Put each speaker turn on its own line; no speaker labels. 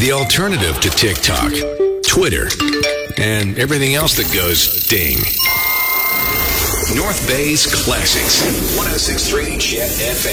the alternative to TikTok, Twitter, and everything else that goes ding. North Bay's Classics, 106.3 Jet FM.